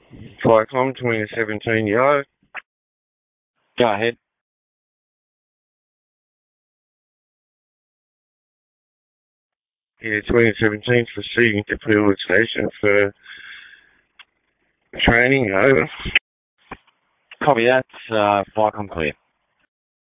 Flycom 2017 yellow. Go ahead. Yeah, 2017 proceeding to Poowood Station for training, over. Copy that. Flycom clear.